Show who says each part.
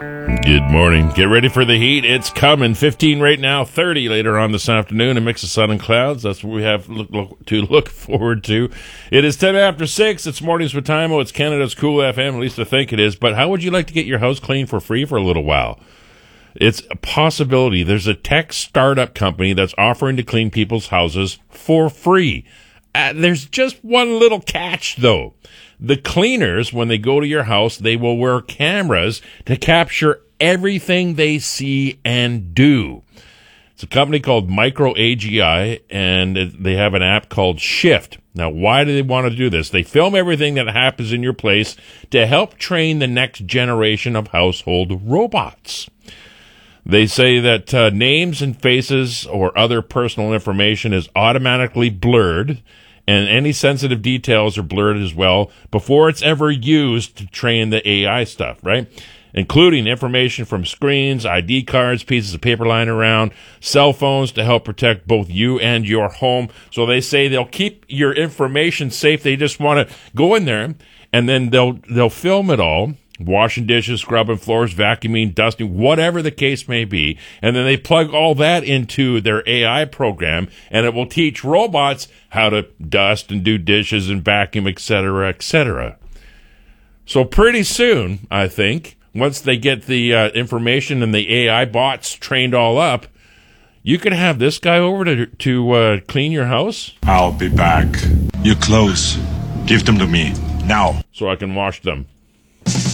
Speaker 1: Good morning. Get ready for the heat. It's coming. 15 right now, 30 later on this afternoon. A mix of sun and clouds. That's what we have to look forward to. It is 10 after 6. It's Mornings with Timo. It's Canada's Cool FM. At least I think it is. But how would you like to get your house clean for free for a little while? It's a possibility. There's a tech startup company that's offering to clean people's houses for free. There's just one little catch, though. The cleaners, when they go to your house, they will wear cameras to capture everything they see and do. It's a company called Micro AGI, and they have an app called Shift. Now, why do they want to do this? They film everything that happens in your place to help train the next generation of household robots. They say that names and faces or other personal information is automatically blurred, and any sensitive details are blurred as well before it's ever used to train the AI stuff, right? Including information from screens, ID cards, pieces of paper lying around, cell phones to help protect both you and your home. So they say they'll keep your information safe. They just want to go in there, and then they'll film it all. Washing dishes, scrubbing floors, vacuuming, dusting, whatever the case may be. And then they plug all that into their AI program, and it will teach robots how to dust and do dishes and vacuum, etc., etc. So pretty soon, I think, once they get the information and the AI bots trained all up, you could have this guy over to clean your house.
Speaker 2: I'll be back. Your clothes. Give them to me. Now.
Speaker 1: So I can wash them.